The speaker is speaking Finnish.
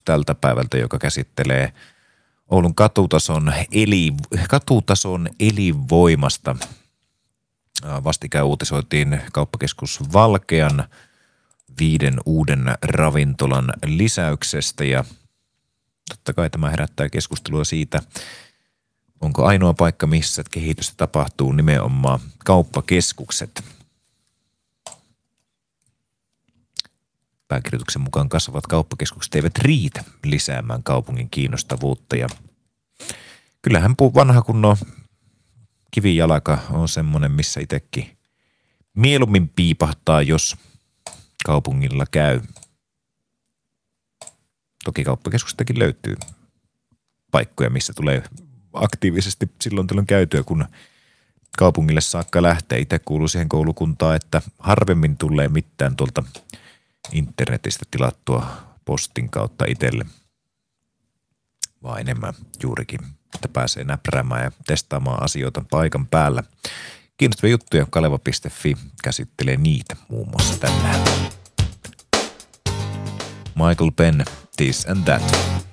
tältä päivältä, joka käsittelee Oulun katutason elinvoimasta. Vastikään uutisoitiin kauppakeskus Valkean 5 uuden ravintolan lisäyksestä ja totta kai tämä herättää keskustelua siitä, onko ainoa paikka, missä kehitystä tapahtuu nimenomaan kauppakeskukset. Pääkirjoituksen mukaan kasvavat kauppakeskukset eivät riitä lisäämään kaupungin kiinnostavuutta ja kyllähän vanha kunnon kivijalka on semmoinen, missä itsekin mieluummin piipahtaa, jos kaupungilla käy. Toki kauppakeskustakin löytyy paikkoja, missä tulee aktiivisesti silloin tällöin käytyä, kun kaupungille saakka lähtee. Itse kuuluu siihen koulukuntaan, että harvemmin tulee mitään tuolta internetistä tilattua postin kautta itselle, vaan enemmän juurikin, että pääsee näpräämään ja testaamaan asioita paikan päällä. Kiinnostavia juttuja kaleva.fi käsittelee niitä muun muassa tänään. Michael Penn, This and That.